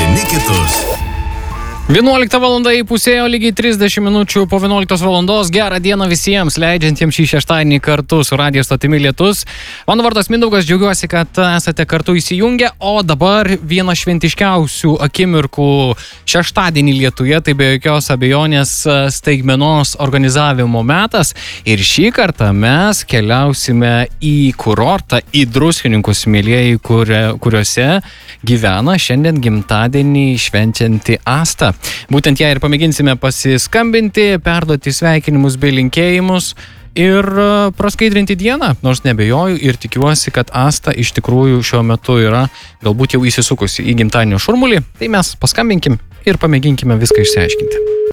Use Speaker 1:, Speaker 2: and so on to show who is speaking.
Speaker 1: Vieni kitus.
Speaker 2: 11 valanda įpusėjo lygiai 30 minučių po 11 valandos. Gerą dieną visiems, leidžiantiems šį šeštadienį kartu su radijo stotimi Lietus. Mano vardas Mindaugas, džiaugiuosi, kad esate kartu įsijungę, o dabar viena šventiškiausių akimirkų šeštadienį Lietuje, tai be jokios abejonės staigmenos organizavimo metas. Ir šį kartą mes keliausime į kurortą, į Druskininkus, mielieji, kuriuose gyvena šiandien gimtadienį švenčianti Asta. Būtent ją ir pamėginsime pasiskambinti, perduoti sveikinimus bei linkėjimus ir praskaidrinti dieną, nors nebejoju ir tikiuosi, kad Asta iš tikrųjų šiuo metu yra galbūt jau įsisukusi į gimtadienio šurmulį. Tai mes paskambinkim ir pamėginkime viską išsiaiškinti.